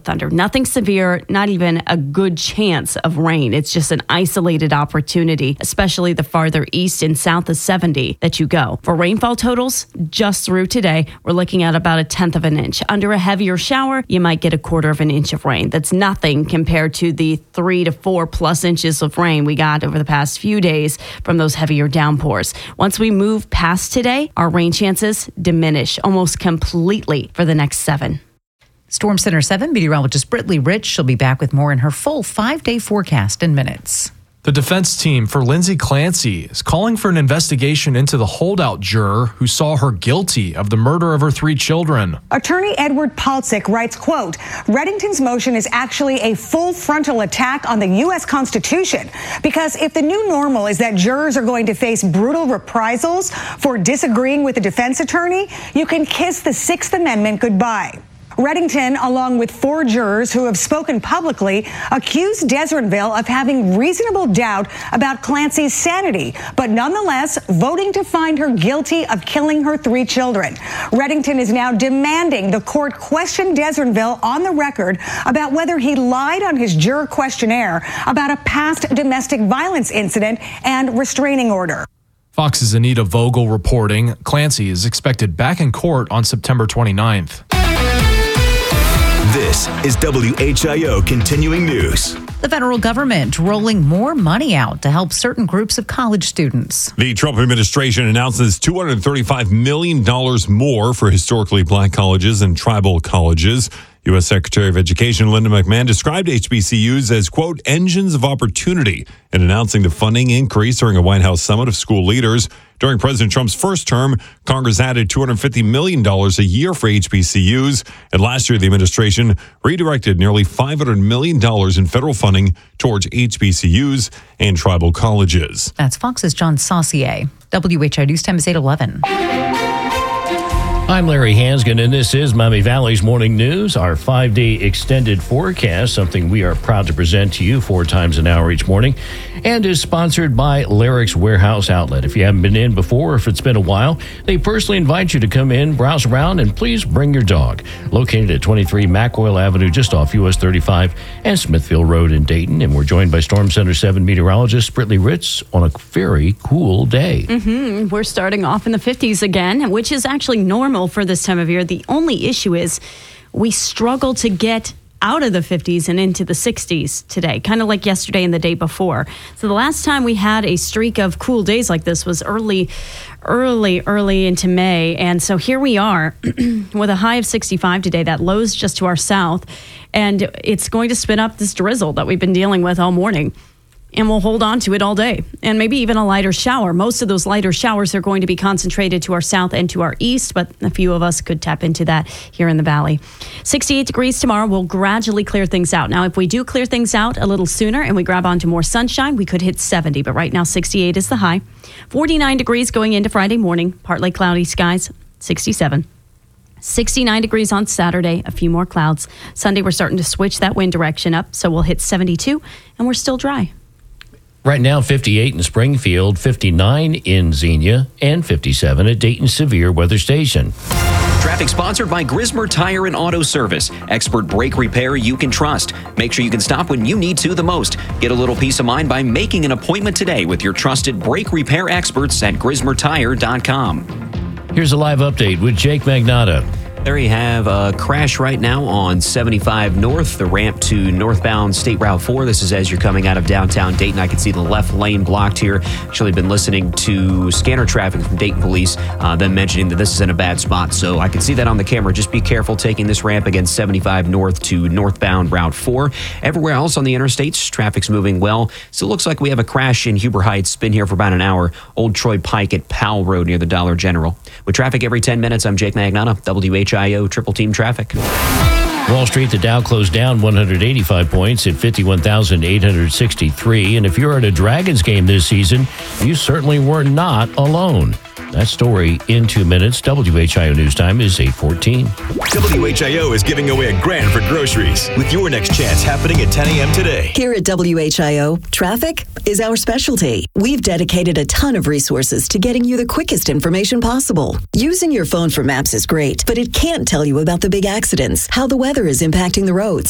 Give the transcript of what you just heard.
thunder. Nothing severe, not even a good chance of rain. It's just an isolated opportunity, especially the farther east and south of 70 that you go. For rainfall totals, just through today, we're looking at about 1/10 of an inch. Under a heavier shower, you might get 1/4 of an inch of rain. That's nothing compared to the 3 to 4 plus inches of rain we got over the past few days from those heavier downpours. Once we move past today, our rain chances diminish almost completely for the next 7. Storm Center 7 meteorologist Brittany Rich. She'll be back with more in her full 5-day forecast in minutes. The defense team for Lindsay Clancy is calling for an investigation into the holdout juror who saw her guilty of the murder of her 3 children. Attorney Edward Palcic writes, quote, Reddington's motion is actually a full frontal attack on the U.S. Constitution, because if the new normal is that jurors are going to face brutal reprisals for disagreeing with the defense attorney, you can kiss the 6th Amendment goodbye. Reddington, along with 4 jurors who have spoken publicly, accused Deseronville of having reasonable doubt about Clancy's sanity, but nonetheless voting to find her guilty of killing her 3 children. Reddington is now demanding the court question Deseronville on the record about whether he lied on his juror questionnaire about a past domestic violence incident and restraining order. Fox's Anita Vogel reporting Clancy is expected back in court on September 29th. This is WHIO Continuing News. The federal government rolling more money out to help certain groups of college students. The Trump administration announces $235 million more for historically black colleges and tribal colleges. U.S. Secretary of Education Linda McMahon described HBCUs as, quote, engines of opportunity in announcing the funding increase during a White House summit of school leaders. During President Trump's first term, Congress added $250 million a year for HBCUs. And last year, the administration redirected nearly $500 million in federal funding towards HBCUs and tribal colleges. That's Fox's John Saucier. WHIO News Time is 8:11. I'm Larry Hansgen, and this is Miami Valley's Morning News, our 5-day extended forecast, something we are proud to present to you 4 times an hour each morning, and is sponsored by Larrick's Warehouse Outlet. If you haven't been in before, or if it's been a while, they personally invite you to come in, browse around, and please bring your dog. Located at 23 McOil Avenue, just off US 35 and Smithfield Road in Dayton. And we're joined by Storm Center 7 meteorologist Brittany Ritz on a very cool day. We're starting off in the 50s again, which is actually normal for this time of year. The only issue is we struggle to get out of the 50s and into the 60s today, kind of like yesterday and the day before. So the last time we had a streak of cool days like this was early into May. And so here we are with a high of 65 today. That low's just to our south, and it's going to spin up this drizzle that we've been dealing with all morning. And we'll hold on to it all day, and maybe even a lighter shower. Most of those lighter showers are going to be concentrated to our south and to our east, but a few of us could tap into that here in the valley. 68 degrees tomorrow will gradually clear things out. Now, if we do clear things out a little sooner and we grab onto more sunshine, we could hit 70, but right now 68 is the high. 49 degrees going into Friday morning, partly cloudy skies, 67. 69 degrees on Saturday, a few more clouds. Sunday, we're starting to switch that wind direction up, so we'll hit 72, and we're still dry. Right now, 58 in Springfield, 59 in Xenia, and 57 at Dayton Severe Weather Station. Traffic sponsored by Grismer Tire and Auto Service. Expert brake repair you can trust. Make sure you can stop when you need to the most. Get a little peace of mind by making an appointment today with your trusted brake repair experts at GrismerTire.com. Here's a live update with Jake Magnotta. There you have a crash right now on 75 North, the ramp to northbound State Route 4. This is as you're coming out of downtown Dayton. I can see the left lane blocked here. Actually been listening to scanner traffic from Dayton Police, them mentioning that this is in a bad spot. So I can see that on the camera. Just be careful taking this ramp against 75 North to northbound Route 4. Everywhere else on the interstates, traffic's moving well. Still looks like we have a crash in Huber Heights. Been here for about an hour. Old Troy Pike at Powell Road near the Dollar General. With traffic every 10 minutes, I'm Jake Magnotta, WHIO Triple Team Traffic. Wall Street, the Dow closed down 185 points at 51,863. And if you're at a Dragons game this season, you certainly were not alone. That story in 2 minutes. WHIO News Time is 8:14. WHIO is giving away $1,000 for groceries with your next chance happening at 10 a.m. today. Here at WHIO, traffic is our specialty. We've dedicated a ton of resources to getting you the quickest information possible. Using your phone for maps is great, but it can't tell you about the big accidents, how the weather is impacting the roads,